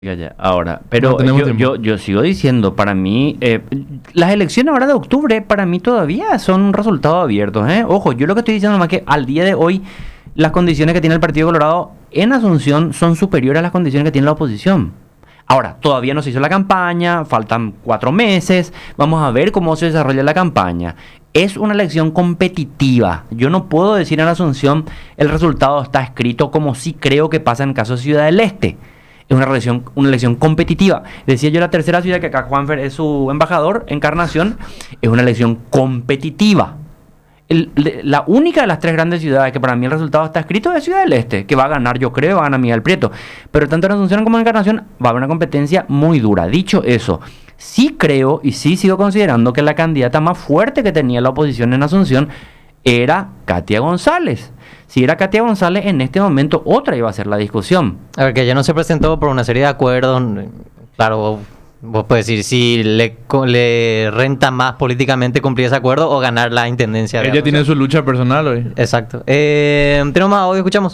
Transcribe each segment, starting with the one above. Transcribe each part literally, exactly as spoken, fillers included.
Ya, ya, ahora, pero No tenemos yo, tiempo. yo, yo sigo diciendo, para mí, eh, las elecciones ahora de octubre, para mí todavía son resultados abiertos, ¿eh? Ojo, yo lo que estoy diciendo más que al día de hoy, las condiciones que tiene el Partido Colorado en Asunción son superiores a las condiciones que tiene la oposición. Ahora, todavía no se hizo la campaña, faltan cuatro meses, vamos a ver cómo se desarrolla la campaña. Es una elección competitiva. Yo no puedo decir en Asunción el resultado está escrito como sí creo que pasa en el caso de Ciudad del Este. Es una elección, una elección competitiva. Decía yo, la tercera ciudad, que acá Juanfer es su embajador, Encarnación, es una elección competitiva. El- le- la única de las tres grandes ciudades que para mí el resultado está escrito es Ciudad del Este, que va a ganar, yo creo, va a ganar Miguel Prieto. Pero tanto en Asunción como en Encarnación va a haber una competencia muy dura. Dicho eso, sí creo y sí sigo considerando que la candidata más fuerte que tenía la oposición en Asunción era Katia González. Si era Katia González, en este momento otra iba a ser la discusión. A ver, que ya no se presentó por una serie de acuerdos. Claro, vos, vos puedes decir si le, co- le renta más políticamente cumplir ese acuerdo o ganar la intendencia. de Ella tiene Asunción. su lucha personal hoy. Exacto. Eh, tenemos más audio, escuchamos.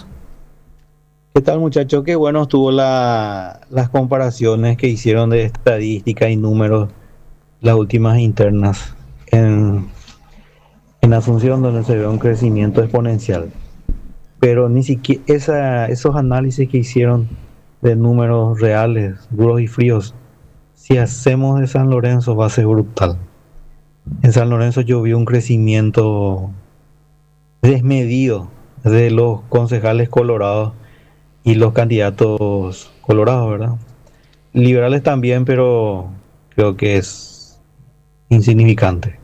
¿Qué tal, muchachos? Qué bueno estuvo la, las comparaciones que hicieron de estadística y números, las últimas internas en, en Asunción, donde se ve un crecimiento exponencial. Pero ni siquiera esa, esos análisis que hicieron de números reales, duros y fríos, si hacemos de San Lorenzo va a ser brutal. En San Lorenzo yo vi un crecimiento desmedido de los concejales colorados y los candidatos colorados, ¿verdad? Liberales también, pero creo que es insignificante.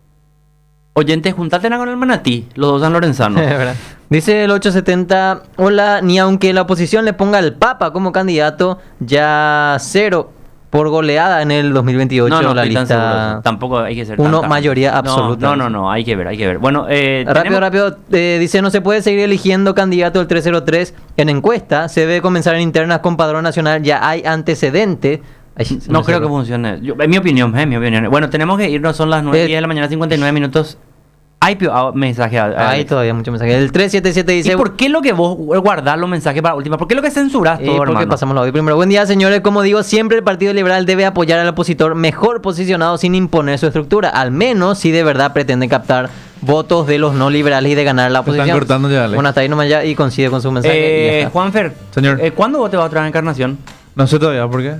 Oyentes, juntate con el Manatí, los dos sanlorenzanos. Es verdad. Dice el ochocientos setenta, hola, ni aunque la oposición le ponga al Papa como candidato, ya cero por goleada en el dos mil veintiocho. No, no, la estoy tan seguro de lista. eso. Tampoco hay que ser Uno, tanta- mayoría No, absoluta. No, no, no, hay que ver, hay que ver. Bueno, eh, Rápido, tenemos- rápido, eh, dice, no se puede seguir eligiendo candidato del trescientos tres en encuesta, se debe comenzar en internas con padrón nacional, ya hay antecedente. Ay, se No me creo cerró. que funcione. Yo, es mi opinión, es mi opinión. Bueno, tenemos que irnos, son las nueve Eh, diez de la mañana, cincuenta y nueve minutos. Hay pio- ah, mensaje. a- a- Hay todavía muchos mensajes. El trescientos setenta y siete dice... ¿Y por qué lo que vos guardás los mensajes para última? ¿Por qué lo que censurás Eh, todo, porque hermano? pasamos la audio primero. Buen día, señores. Como digo, siempre el Partido Liberal debe apoyar al opositor mejor posicionado sin imponer su estructura. Al menos si de verdad pretende captar votos de los no liberales y de ganar la Te están oposición. cortando ya, Alex. Bueno, hasta ahí nomás ya y coincide con su mensaje. y ya Eh, está. Juanfer, Señor. eh, ¿cuándo vos te vas a traer a Encarnación? No sé todavía por qué.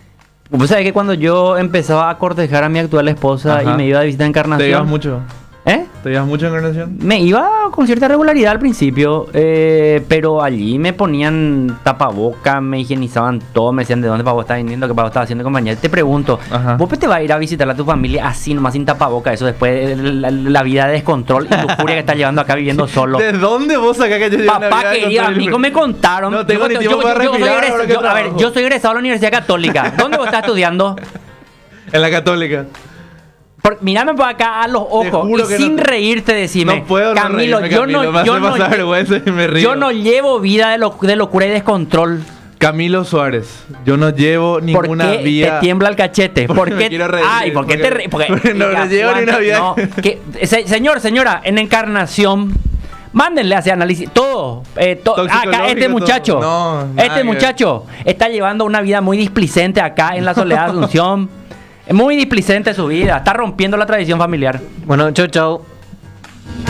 Vos sabés que cuando yo empezaba a cortejar a mi actual esposa Ajá. y me iba de visita a ¿Te Encarnación... llevas mucho? ¿Eh? ¿Te llevas mucho en Encarnación? Me iba con cierta regularidad al principio, eh, pero allí me ponían tapaboca, me higienizaban todo, me decían de dónde Pavo estás viniendo, qué Pavo estás haciendo, compañía. Te pregunto, Ajá. ¿vos te vas a ir a visitar a tu familia así nomás sin tapaboca? Eso después de la, la vida de descontrol y lujuria que estás llevando acá viviendo solo. ¿De dónde vos sacás que yo llevo una Papá vida de querido, control? amigos me contaron. No tengo Yo- ni yo- tiempo yo- para yo soy respirar, egres- ahora que yo- A ver, trabajo. yo soy egresado de la Universidad Católica. ¿Dónde vos estás estudiando? En la Católica. Por, mírame por acá a los ojos juro y que sin no- reírte decime, No puedo no Camilo, reírme, yo Camilo. no, Me yo hace no, pasar vergüenza y me río. yo no llevo vida de, lo- de locura y descontrol. Camilo Suárez. Yo no llevo ¿Por ninguna qué vía... te tiembla el cachete? ¿Por Porque me qué? quiero reír, Ay, ¿por qué te porque- re- porque- porque no Mira, le llevo ni una Juan, vida. no, que- se- señor, señora, en Encarnación, mándenle a hacer análisis. Todo. eh, to- acá, Toxicológico, este muchacho. todo. No, nada este que ver. muchacho está llevando una vida muy displicente acá en la Soledad de Asunción. Es muy displicente su vida. Está rompiendo la tradición familiar. Bueno, chau, chau.